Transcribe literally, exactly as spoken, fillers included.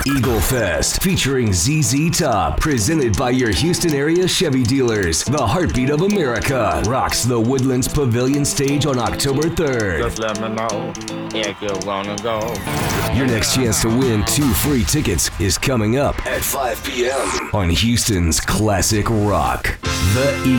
Eagle Fest, featuring Z Z Top, presented by your Houston area Chevy dealers. The Heartbeat of America rocks the Woodlands Pavilion stage on October third. Just let me know if you wanna go. Your next chance to win two free tickets is coming up at five p.m. on Houston's Classic Rock. The